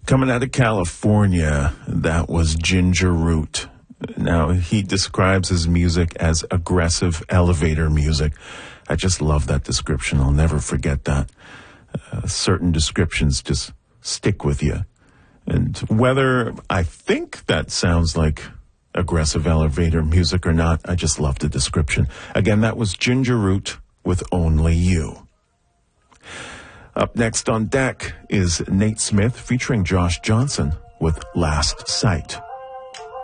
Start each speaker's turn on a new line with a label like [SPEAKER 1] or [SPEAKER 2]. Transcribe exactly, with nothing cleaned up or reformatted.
[SPEAKER 1] Coming out of California, that was Ginger Root. Now, he describes his music as aggressive elevator music. I just love that description. I'll never forget that. Uh, certain descriptions just stick with you. And whether I think that sounds like aggressive elevator music or not, I just love the description. Again, that was Ginger Root with Only You. Up next on deck is Nate Smith featuring Josh Johnson with Last Sight.